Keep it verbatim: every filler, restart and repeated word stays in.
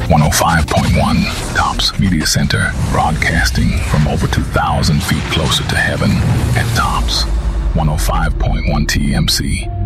one oh five point one, Tops Media Center, broadcasting from over two thousand feet closer to heaven at Tops one oh five point one T M C.